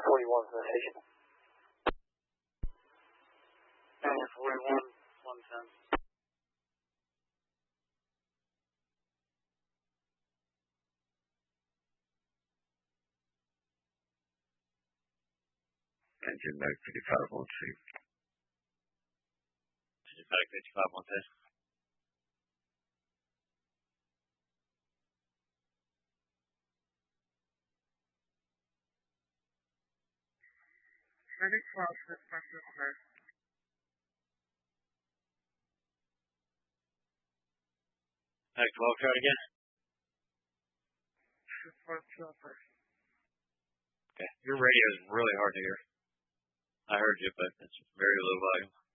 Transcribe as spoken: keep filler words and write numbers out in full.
forty-one station. Area forty-one, one ten. Engine back fifty-five one two. Engine back fifty-five one two. Medic process, pressure clear. Medic twelve, try it again. Support chopper. Okay, your radio is really hard to hear. I heard you, but it's very low volume.